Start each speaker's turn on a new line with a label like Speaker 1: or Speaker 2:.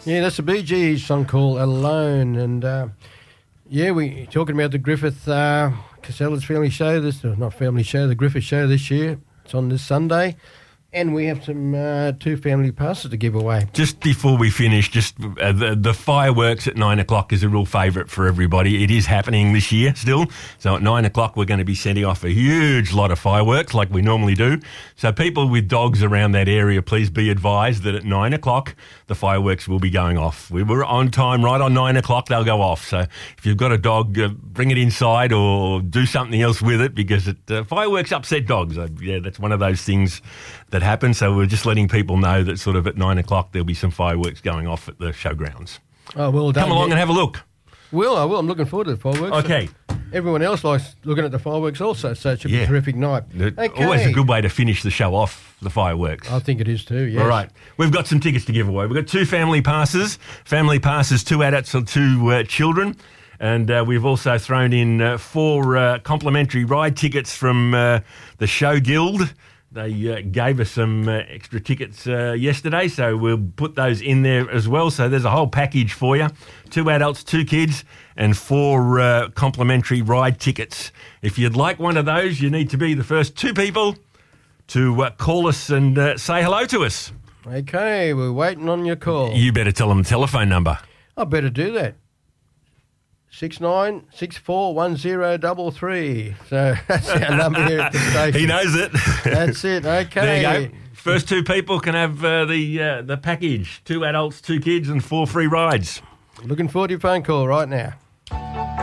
Speaker 1: Yeah, that's the Bee Gees song called Alone. And, we're talking about the Griffith Casella's family show. The Griffith show this year. It's on this Sunday. And we have some 2 family passes to give away.
Speaker 2: Just before we finish, the fireworks at 9 o'clock is a real favourite for everybody. It is happening this year still. So at 9 o'clock, we're going to be sending off a huge lot of fireworks like we normally do. So people with dogs around that area, please be advised that at 9 o'clock, the fireworks will be going off. We were on time, right on 9 o'clock, they'll go off. So if you've got a dog, bring it inside or do something else with it because fireworks upset dogs. That's one of those things that happen. So we're just letting people know that sort of at 9 o'clock there'll be some fireworks going off at the showgrounds.
Speaker 1: Oh, well done.
Speaker 2: Come along and have a look.
Speaker 1: I will. I'm looking forward to the fireworks.
Speaker 2: Okay.
Speaker 1: Everyone else likes looking at the fireworks also, so it should be a terrific night. Okay.
Speaker 2: Always a good way to finish the show off, the fireworks.
Speaker 1: I think it is too, yes.
Speaker 2: All right. We've got some tickets to give away. We've got 2 family passes. Family passes, 2 adults and 2 children. And we've also thrown in 4 complimentary ride tickets from the Show Guild. They gave us some extra tickets yesterday, so we'll put those in there as well. So there's a whole package for you. 2 adults, 2 kids, and 4 complimentary ride tickets. If you'd like one of those, you need to be the first 2 people to call us and say hello to us.
Speaker 1: Okay, we're waiting on your call.
Speaker 2: You better tell them the telephone number.
Speaker 1: I better do that. 69641033. So that's our number here at the station.
Speaker 2: He knows it.
Speaker 1: That's it. Okay.
Speaker 2: There you go. First 2 people can have the package. 2 adults, 2 kids, and 4 free rides.
Speaker 1: Looking forward to your phone call right now.